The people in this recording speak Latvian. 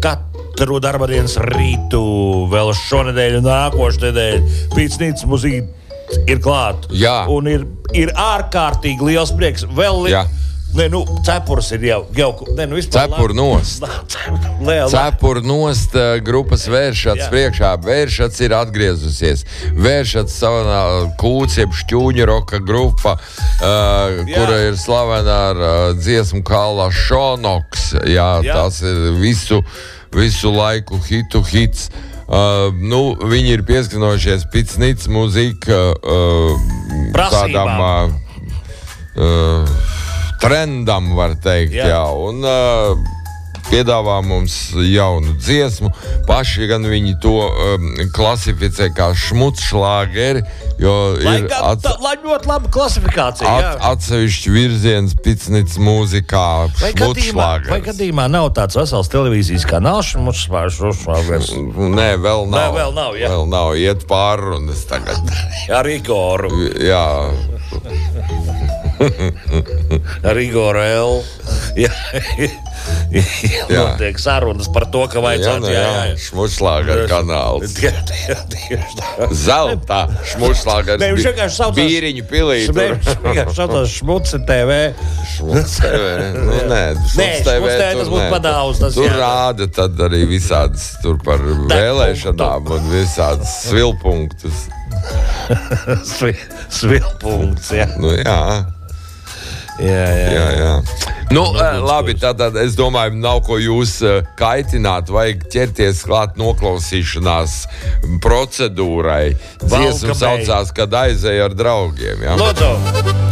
katru darbadienas rītu, vēl šonedēļ un nākošu nedēļu. Pīcnīcas mūzika ir klāt. Jā. Un ir ārkārtīgi liels prieks. Jā. Cepurs ir jau vispār. Cepur nost. Cepur nost grupas Vēršats priekšā. Vēršats ir atgriezusies. Vēršats savanā Kūts, jeb šķūņu roka grupa, kura ir slavena ar dziesmu Kala Šonoks. Jā, tas ir visu laiku hits. Viņi ir pieskanojušies Picnīcas mūzika tādam trendam, var teikt, jā. Un piedāvā mums jaunu dziesmu. Paši gan viņi to klasificē kā šmucšlāgeri, jo ir ļoti laba klasifikācija. Atsevišķi virziens Picnīcas mūzikā šmucšlāgers. Vai gadījumā nav tāds vesels televīzijas kanāls šmucšlāgers? Nē, vēl nav. Vēl nav, jā. Vēl nav, iet pārrunas tagad. Ar Igoru. Jā. Ar Igoru L. Jā. Notiek sarunas par to, ka vajadzētu. Jā. Šmucšlāgera kanāls. Zeltā šmucšlāgers. Bīriņu pilī. Šāds Šmuce TV. Šmuce TV. Šmuce TV tas būtu padauz. Tur rāda tad arī visādas tur par vēlēšanām un visādas svilpunktus. Svilpunkts, jā. Jā. Labi, tātad es domāju, nav ko jūs kaitināt, vajag ķerties klāt noklausīšanās procedūrai. Dziesma saucās, kad aizēja ar draugiem. Jā? Lūdzu!